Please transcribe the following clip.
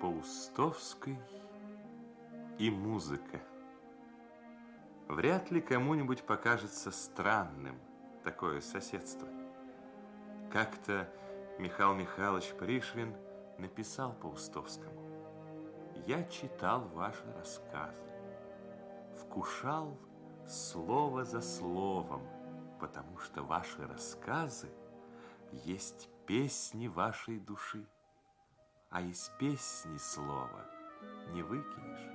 Паустовской и музыка. Вряд ли кому-нибудь покажется странным такое соседство. Как-то Михаил Михайлович Пришвин написал Паустовскому: «Я читал ваши рассказы, вкушал слово за словом, потому что ваши рассказы есть песни вашей души, а из песни слова не выкинешь».